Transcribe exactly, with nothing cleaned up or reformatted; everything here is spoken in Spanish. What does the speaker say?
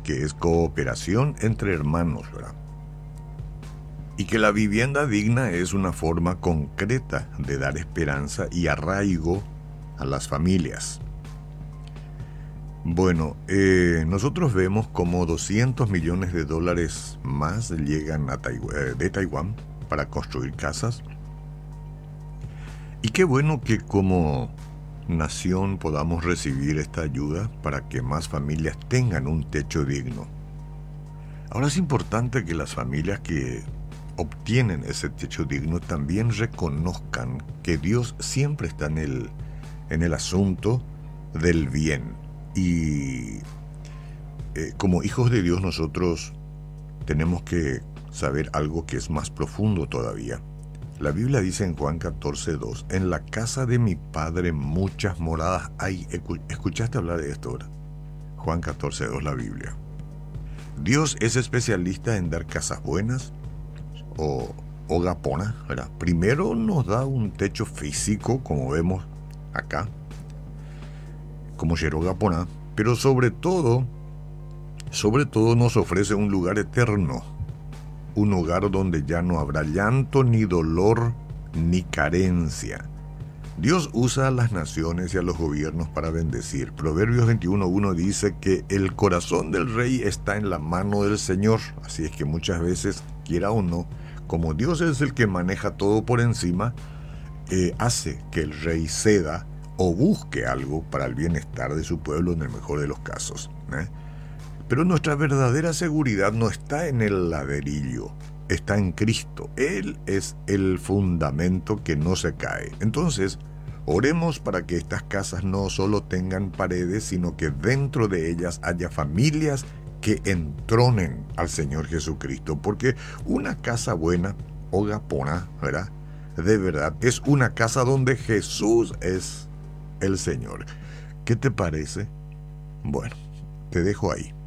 que es cooperación entre hermanos, ¿verdad? Y que la vivienda digna es una forma concreta de dar esperanza y arraigo a las familias. Bueno, eh, nosotros vemos como doscientos millones de dólares más llegan a Taiwán, de Taiwán para construir casas. Y qué bueno que como nación podamos recibir esta ayuda para que más familias tengan un techo digno. Ahora es importante que las familias que obtienen ese techo digno también reconozcan que Dios siempre está en el, en el asunto del bien. Y eh, como hijos de Dios nosotros tenemos que saber algo que es más profundo todavía. La Biblia dice en Juan catorce dos, en la casa de mi Padre muchas moradas hay. ¿Escuchaste hablar de esto ahora? Juan catorce dos, la Biblia. Dios es especialista en dar casas buenas o, o gaponas, ¿verdad? Primero nos da un techo físico, como vemos acá, como Shero Gapona, pero sobre todo, sobre todo nos ofrece un lugar eterno, un hogar donde ya no habrá llanto, ni dolor, ni carencia. Dios usa a las naciones y a los gobiernos para bendecir. Proverbios veintiuno uno dice que el corazón del rey está en la mano del Señor. Así es que muchas veces, quiera o no, como Dios es el que maneja todo por encima, eh, hace que el rey ceda o busque algo para el bienestar de su pueblo en el mejor de los casos, ¿eh? Pero nuestra verdadera seguridad no está en el ladrillo, está en Cristo. Él es el fundamento que no se cae. Entonces, oremos para que estas casas no solo tengan paredes, sino que dentro de ellas haya familias que entronen al Señor Jesucristo. Porque una casa buena, o gapona, ¿verdad? De verdad, es una casa donde Jesús es el Señor. ¿Qué te parece? Bueno, te dejo ahí.